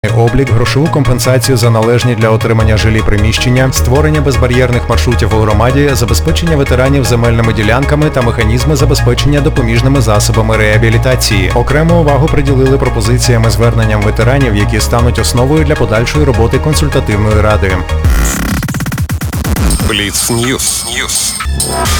облік, грошову компенсацію за належні для отримання жилі приміщення, створення безбар'єрних маршрутів у громаді, забезпечення ветеранів земельними ділянками та механізми забезпечення допоміжними засобами реабілітації. Окрему увагу приділили пропозиціям і зверненням ветеранів, які стануть основою для подальшої роботи консультативної ради. Бліц Ньюс.